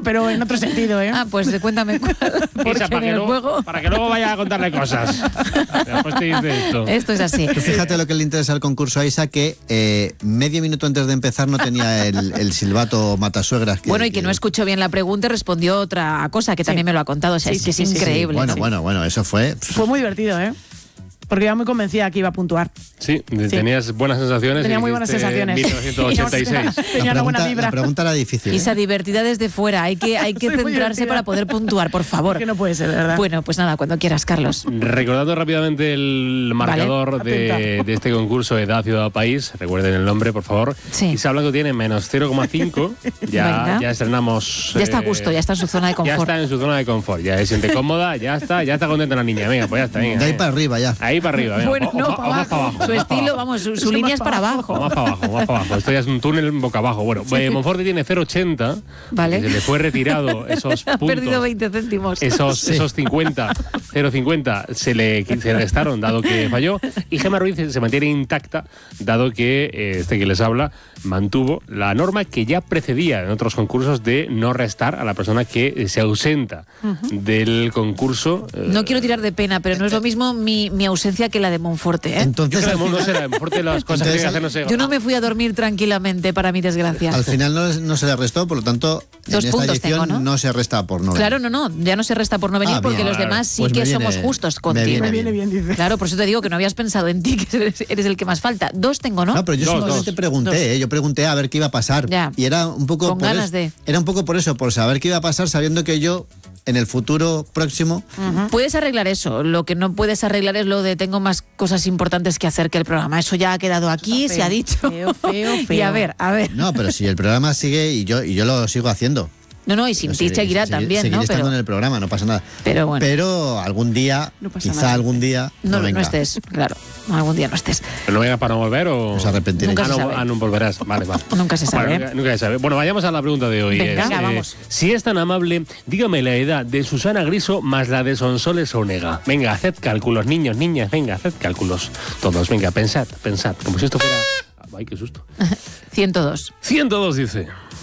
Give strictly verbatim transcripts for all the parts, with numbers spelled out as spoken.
pero en otro sentido, ¿eh? Ah, pues cuéntame cuál. Porque Isa, para, en que el luego, juego... para que luego vaya a contarle cosas. Después te dice esto. Esto es así. Tú fíjate lo que le interesa al concurso a Isa, que eh, medio minuto antes de empezar no tenía el, el silbato matasuegras. Que, Bueno, y que, que no escuchó bien la pregunta y respondió otra cosa, que sí. también me lo ha contado. O sea, sí, es que sí, es sí, increíble. Sí. Bueno, sí. bueno, bueno, eso fue... Fue muy divertido, ¿eh? Porque iba muy convencida que iba a puntuar. Sí, sí. Tenías buenas sensaciones. Tenía muy buenas sensaciones. mil novecientos ochenta y seis. Tenía una buena vibra. La pregunta era difícil. ¿eh? Esa divertida desde fuera. Hay que, hay que centrarse para poder puntuar, por favor. Que no puede ser, ¿verdad? Bueno, pues nada, cuando quieras, Carlos. Recordando rápidamente el marcador vale. de, de este concurso Edad, Ciudad, País. Recuerden el nombre, por favor. Sí. Isa Blanco tiene menos cero coma cinco. Ya, ya estrenamos... Ya está a gusto, eh, ya está en su zona de confort. Ya está en su zona de confort. Ya se siente cómoda, ya está, ya está contenta la niña. Venga, pues ya está. Venga, de ahí venga. para arriba, ya. Ahí para arriba. Venga. Bueno, o, no, o, para o abajo. para abajo. Su estilo, vamos, su, su línea es para abajo. Más para abajo, más para abajo. Esto ya es un túnel boca abajo. Bueno, sí. eh, Monforte tiene cero coma ochenta. Vale. Se le fue retirado esos puntos. Ha perdido veinte céntimos. Esos, sí. esos cincuenta, cero coma cincuenta se le se restaron, dado que falló. Y Gemma Ruiz se mantiene intacta, dado que eh, este que les habla mantuvo la norma que ya precedía en otros concursos de no restar a la persona que se ausenta uh-huh. del concurso. Eh, no quiero tirar de pena, pero no es lo mismo mi, mi ausencia que la de Monforte, ¿eh? Entonces, Yo creo que no será Monforte las cosas Entonces, que hacer, no sé. Yo no me fui a dormir tranquilamente, para mi desgracia. Al final no, no se le restó, por lo tanto, Dos en esta puntos edición tengo, ¿no? no se resta por no venir. Claro, no, no, ya no se resta por no venir Ah, porque bien. los demás sí Pues que me viene- somos justos contigo. me viene Me viene bien, dice. Claro, por eso te digo que no habías pensado en ti, que eres, eres el que más falta. Dos tengo, ¿no? No, pero yo Dos, simplemente dos. pregunté, Dos. ¿eh? Yo pregunté a ver qué iba a pasar. Ya. Y era un poco Con por ganas eso, de. Era un poco por eso, por saber qué iba a pasar, sabiendo que yo, en el futuro próximo, Uh-huh. Puedes arreglar eso. Lo que no puedes arreglar es lo de tengo más cosas importantes que hacer que el programa. Eso ya ha quedado aquí, Feo, se ha dicho. Feo, feo, feo. Y a ver, a ver. no, pero si el programa sigue y yo, y yo lo sigo haciendo. No, no, y sin Yo ti seguiré- seguirá seguiré- también, seguiré ¿no? estando Pero, en el programa, no pasa nada. pero bueno, Pero algún día, No pasa quizá nada. algún día, no, no, no venga. estés, claro. Algún día no estés. ¿Pero no venga para no volver o...? Nos arrepentiremos. Nunca Ah, se no, sabe. ah, no volverás. Vale, vale. Nunca se sabe, Vale, ¿eh? nunca, nunca se sabe. Bueno, vayamos a la pregunta de hoy. Venga, Es, venga, eh, vamos. Si es tan amable, dígame la edad de Susana Griso más la de Sonsoles Onega. Venga, haced cálculos, niños, niñas, venga, haced cálculos. Todos, venga, pensad, pensad. Como si esto fuera... Ay, qué susto. ciento dos. ciento dos dice.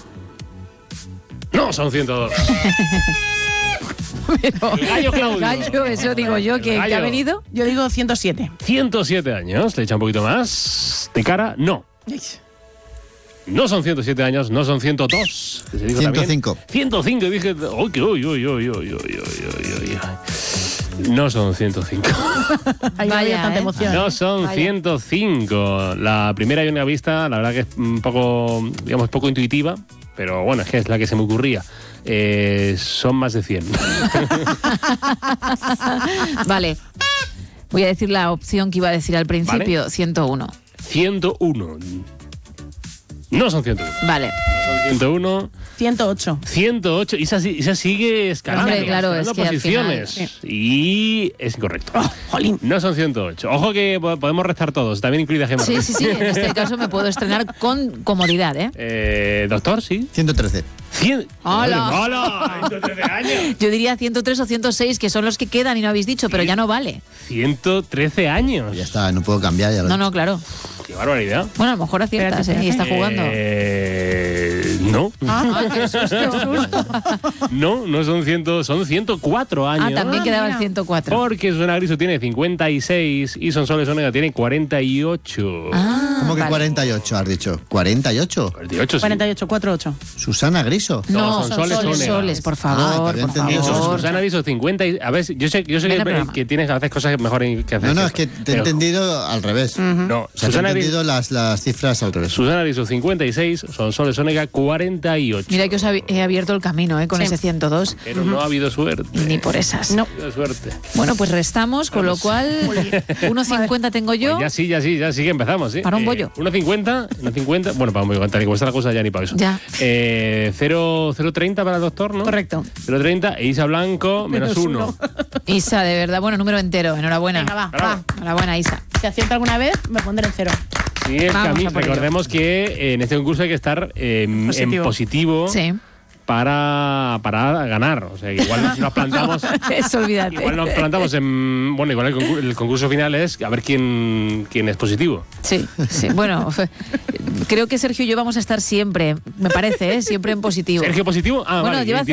No, son ciento dos. Pero, El gallo Claudio. el gallo, eso digo yo, El que, que gallo. ha venido. Yo digo ciento siete. ciento siete años, le echa un poquito más. De cara, no. No son ciento siete años, no son ciento dos. Que se dijo ciento también. cinco. ciento cinco, dije, uy, uy, uy, uy, uy, uy, uy, uy, uy. No son ciento cinco. Ahí no Vaya, había tanta ¿eh? emoción. No son Vaya. ciento cinco. La primera y única vista, la verdad que es un poco, digamos, poco intuitiva, pero bueno, es que es la que se me ocurría. Eh, son más de cien. Vale. Voy a decir la opción que iba a decir al principio, Vale. ciento uno. ciento uno. No son ciento uno. Vale. Son ciento uno. ciento ocho. ciento ocho. Y esa, si- esa sigue escalando. Hombre, claro, escalando es que al posiciones. final, Y es incorrecto. Oh, jolín. No son ciento ocho. Ojo que po- podemos restar todos, también incluida Gemma. Sí, sí, sí. En este caso me puedo estrenar con comodidad, ¿eh? Eh, doctor, sí. ciento trece. cien. ¡Hala! ¡Hola! ciento trece años. Yo diría ciento tres o ciento seis, que son los que quedan y no habéis dicho, pero ya no vale. ciento trece años. Ya está, no puedo cambiar. Ya lo- No, no, claro. Qué barbaridad. Bueno, a lo mejor aciertas, ¿eh? Y está jugando. Eh, no. Ah, qué susto. No, no son cien, son ciento cuatro años. Ah, también quedaba el mira. ciento cuatro. Porque Susana Griso tiene cincuenta y seis y Sonsoles Onega tiene cuarenta y ocho. Ah, ¿Cómo que vale. cuarenta y ocho has dicho? ¿cuarenta y ocho? cuarenta y ocho, sí. cuarenta y ocho, cuarenta y ocho. Susana Griso. No, No, son son soles, soles, Onega. soles, por Ah, favor, te había por entendido. favor. Susana Griso cincuenta y, a ver, yo sé, yo sé Ven al que, programa. que tienes a veces cosas mejor que hacer. No, no, es que te he Pero- entendido al revés. No, O sea, te he Susana Griso, entendido las, las cifras al revés. Susana Griso cincuenta y seis, Sonsoles Onega cuarenta y ocho. Mira que os hab- he abierto el camino, ¿eh? Con Sí. ese ciento dos. Pero no ha habido suerte. Ni por esas. No. No ha habido suerte. Bueno, pues restamos, con lo cual uno cincuenta tengo yo. Pues ya sí, ya sí, ya sí que empezamos, ¿sí? Para un bollo. uno cincuenta, uno cincuenta, bueno, para un bollo, tal y como está la cosa ya ni para eso. Ya. Eh, cero cero treinta para el doctor, ¿no? Correcto. cero treinta e Isa Blanco, menos Menos uno. uno. Isa, de verdad, bueno, número entero. Enhorabuena. Venga, va, Bravo. va. Enhorabuena, Isa. Si acierto alguna vez, me pondré en cero. Sí, es Vamos que a mí, a por ello. recordemos que eh, en este concurso hay que estar eh, en Positivo. positivo Sí. para, para ganar. O sea, que igual nos, nos plantamos... Eso, olvídate. Igual nos plantamos en... Bueno, igual el concurso, el concurso final es a ver quién, quién es positivo. Sí, sí. Bueno, fe- creo que Sergio y yo vamos a estar siempre, me parece, ¿eh? Siempre en positivo. ¿Sergio positivo? Ah, Bueno, vale. lleva que